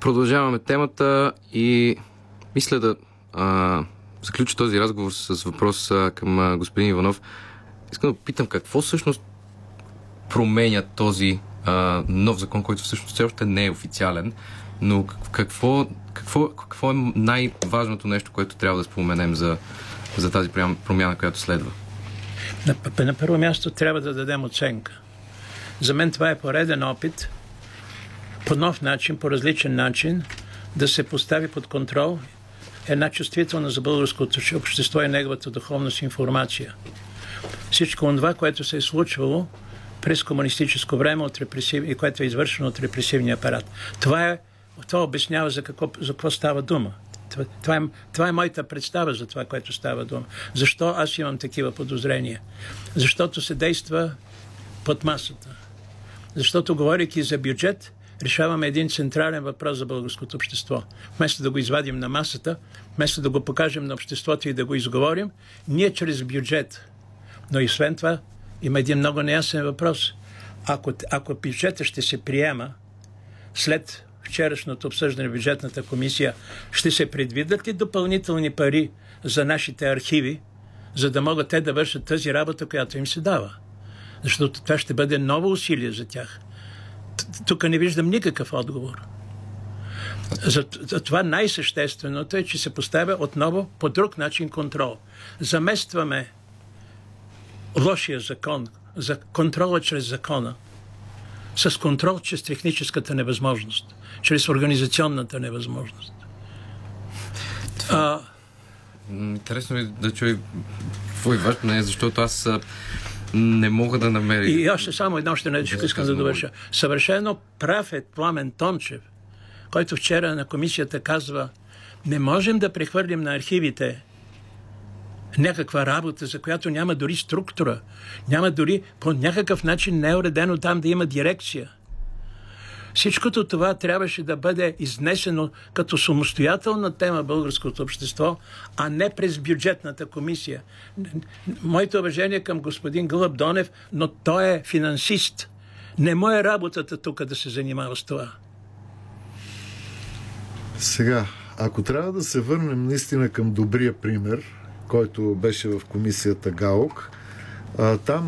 Продължаваме темата и мисля да заключа този разговор с въпрос към господин Иванов. Искам да питам какво всъщност променя този нов закон, който всъщност все още не е официален, но какво е най-важното нещо, което трябва да споменем за тази промяна, която следва? На първо място трябва да дадем оценка. За мен това е пореден опит по нов начин, по различен начин да се постави под контрол една чувствителна за българското общество и неговата духовност информация. Всичко това, което се е случвало през комунистическо време и което е извършено от репресивния апарат. Това обяснява за какво става дума. Това е моята представа за това, което става дума. Защо аз имам такива подозрения? Защото се действа под масата. Защото, говорейки за бюджет, решаваме един централен въпрос за българското общество. Вместо да го извадим на масата, вместо да го покажем на обществото и да го изговорим, ние чрез бюджет. Но и освен това има един много неясен въпрос. Ако бюджета ще се приема след вчерашното обсъждане в бюджетната комисия, ще се предвидят ли допълнителни пари за нашите архиви, за да могат те да вършат тази работа, която им се дава? Защото това ще бъде ново усилие за тях. Тук не виждам никакъв отговор. За това най-същественото е, че се поставя отново по друг начин контрол. Заместваме лошия закон, за контрола чрез закона, с контрол чрез техническата невъзможност, чрез организационната невъзможност. Интересно е да чуя какво е важно, защото аз не мога да намеря. И още само едно нещо искам да довърша. Съвършено прав е Пламен Тончев, който вчера на комисията казва: не можем да прехвърлим на архивите някаква работа, за която няма дори структура, няма дори по някакъв начин не е уредено там да има дирекция. Всичкото това трябваше да бъде изнесено като самостоятелна тема в българското общество, а не през бюджетната комисия. Моето уважение към господин Гълъб Донев, но той е финансист. Не му е работата тук да се занимава с това. Сега, ако трябва да се върнем наистина към добрия пример, който беше в комисията ГАОК, там